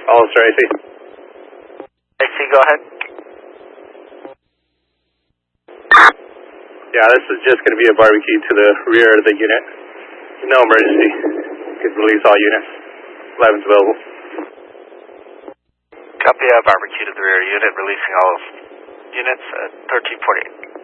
Ulster AC. AC, go ahead. Yeah, this is just going to be a barbecue to the rear of the unit. No emergency. Could release all units. 11's available. Copy, barbecue to the rear unit, releasing all units at 1348.